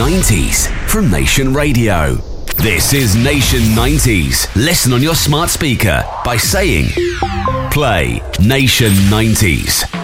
90s from Nation Radio. This is Nation 90s. Listen on your smart speaker by saying, play Nation 90s.